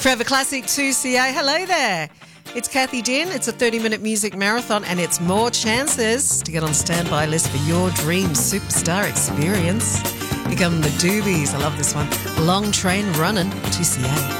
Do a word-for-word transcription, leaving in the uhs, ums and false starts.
Forever Classic two C A. Hello there. It's Kathy Din. It's a thirty-minute music marathon and it's more chances to get on standby list for your dream superstar experience. Here come the Doobies. I love this one. Long Train Running, two C A.